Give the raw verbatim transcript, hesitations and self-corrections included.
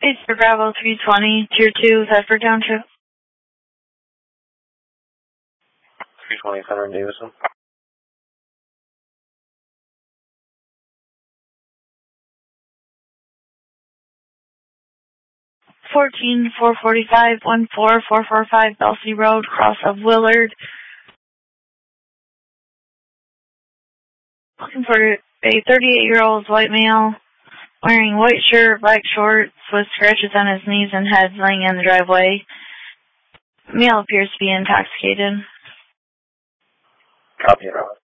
It's for Bravo three twenty, Tier two, Thetford Township. three twenty, Center and Davison. Fourteen four forty five one four four four five Belsey Road, cross of Willard. Looking for a thirty-eight-year-old white male wearing white shirt, black shorts, with scratches on his knees and head, laying in the driveway. Male appears to be intoxicated. Copy it.